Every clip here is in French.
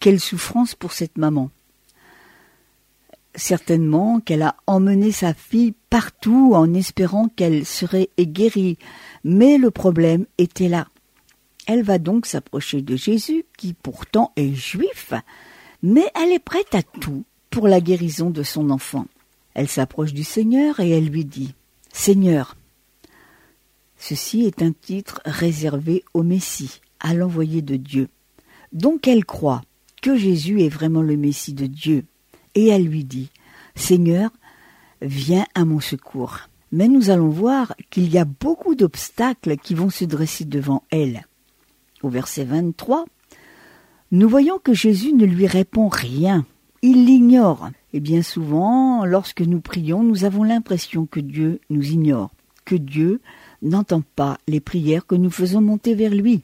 quelle souffrance pour cette maman. Certainement qu'elle a emmené sa fille partout en espérant qu'elle serait guérie, mais le problème était là. Elle va donc s'approcher de Jésus, qui pourtant est juif, mais elle est prête à tout pour la guérison de son enfant. Elle s'approche du Seigneur et elle lui dit « Seigneur ». Ceci est un titre réservé au Messie, à l'envoyé de Dieu. Donc elle croit que Jésus est vraiment le Messie de Dieu. Et elle lui dit « Seigneur, viens à mon secours ». Mais nous allons voir qu'il y a beaucoup d'obstacles qui vont se dresser devant elle. Au verset 23, nous voyons que Jésus ne lui répond rien. Il l'ignore. Et bien souvent, lorsque nous prions, nous avons l'impression que Dieu nous ignore, que Dieu n'entend pas les prières que nous faisons monter vers lui.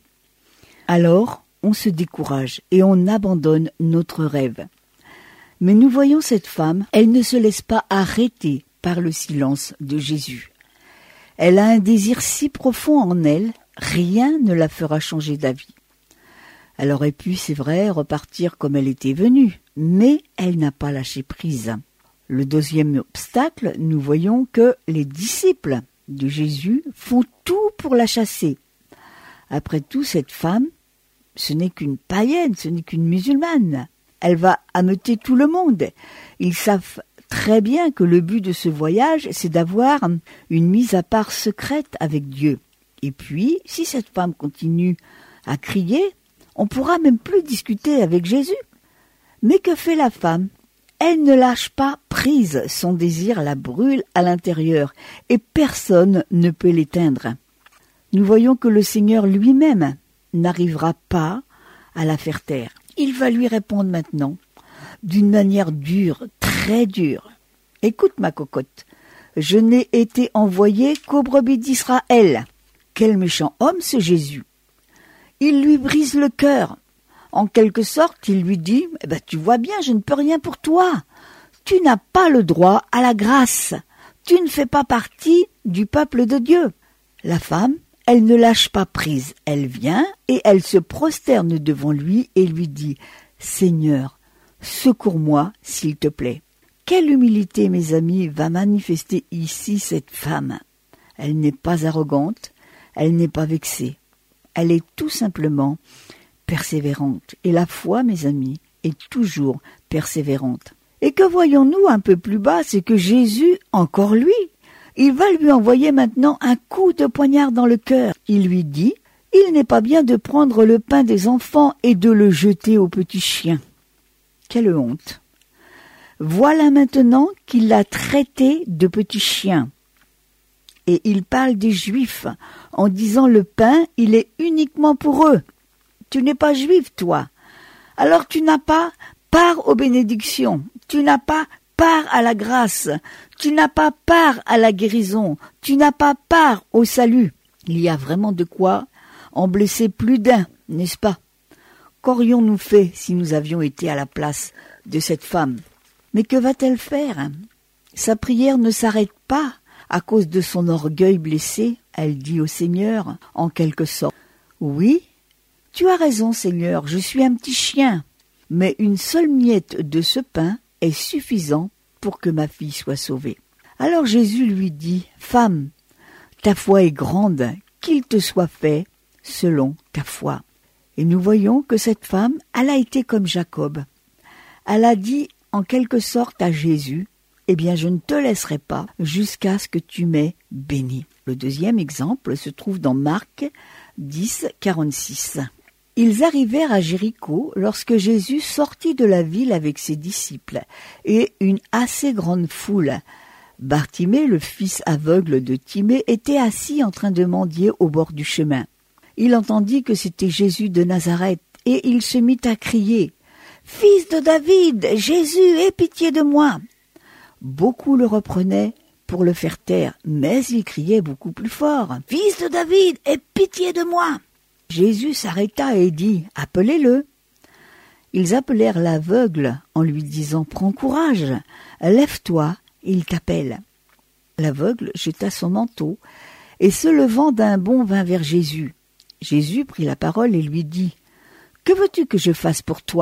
Alors, on se décourage et on abandonne notre rêve. Mais nous voyons cette femme, elle ne se laisse pas arrêter par le silence de Jésus. Elle a un désir si profond en elle, rien ne la fera changer d'avis. Elle aurait pu, c'est vrai, repartir comme elle était venue, mais elle n'a pas lâché prise. Le deuxième obstacle, nous voyons que les disciples de Jésus font tout pour la chasser. Après tout, cette femme, ce n'est qu'une païenne, ce n'est qu'une musulmane. Elle va ameuter tout le monde. Ils savent très bien que le but de ce voyage, c'est d'avoir une mise à part secrète avec Dieu. Et puis, si cette femme continue à crier, on pourra même plus discuter avec Jésus. Mais que fait la femme ? Elle ne lâche pas prise, son désir la brûle à l'intérieur et personne ne peut l'éteindre. Nous voyons que le Seigneur lui-même n'arrivera pas à la faire taire. Il va lui répondre maintenant d'une manière dure, très dure. « Écoute ma cocotte, je n'ai été envoyé qu'aux brebis d'Israël. Quel méchant homme ce Jésus ! Il lui brise le cœur. En quelque sorte, il lui dit « Tu vois bien, je ne peux rien pour toi. Tu n'as pas le droit à la grâce. Tu ne fais pas partie du peuple de Dieu. » La femme, elle ne lâche pas prise. Elle vient et elle se prosterne devant lui et lui dit « Seigneur, secours-moi, s'il te plaît. » Quelle humilité, mes amis, va manifester ici cette femme. Elle n'est pas arrogante, elle n'est pas vexée. Elle est tout simplement persévérante. Et la foi, mes amis, est toujours persévérante. Et que voyons-nous un peu plus bas, c'est que Jésus, encore lui, il va lui envoyer maintenant un coup de poignard dans le cœur. Il lui dit, il n'est pas bien de prendre le pain des enfants et de le jeter aux petits chiens. Quelle honte! Voilà maintenant qu'il l'a traité de petit chien. Et il parle des Juifs en disant le pain, il est uniquement pour eux. Tu n'es pas juif, toi. Alors tu n'as pas part aux bénédictions. Tu n'as pas part à la grâce. Tu n'as pas part à la guérison. Tu n'as pas part au salut. Il y a vraiment de quoi en blesser plus d'un, n'est-ce pas? Qu'aurions-nous fait si nous avions été à la place de cette femme? Mais que va-t-elle faire? Sa prière ne s'arrête pas à cause de son orgueil blessé. Elle dit au Seigneur, en quelque sorte, « Oui, tu as raison, Seigneur, je suis un petit chien, mais une seule miette de ce pain est suffisant pour que ma fille soit sauvée. » Alors Jésus lui dit, « Femme, ta foi est grande, qu'il te soit fait selon ta foi. » Et nous voyons que cette femme, elle a été comme Jacob. Elle a dit en quelque sorte à Jésus, « Eh bien, je ne te laisserai pas jusqu'à ce que tu m'aies béni. » Le deuxième exemple se trouve dans Marc 10, 46. Ils arrivèrent à Jéricho lorsque Jésus sortit de la ville avec ses disciples et une assez grande foule. Bartimée, le fils aveugle de Timée, était assis en train de mendier au bord du chemin. Il entendit que c'était Jésus de Nazareth et il se mit à crier « Fils de David, Jésus, aie pitié de moi !» Beaucoup le reprenaient pour le faire taire, mais il criait beaucoup plus fort « Fils de David, aie pitié de moi !» Jésus s'arrêta et dit « Appelez-le !» Ils appelèrent l'aveugle en lui disant « Prends courage, lève-toi, il t'appelle. » L'aveugle jeta son manteau et se levant d'un bond vint vers Jésus. Jésus prit la parole et lui dit « Que veux-tu que je fasse pour toi ?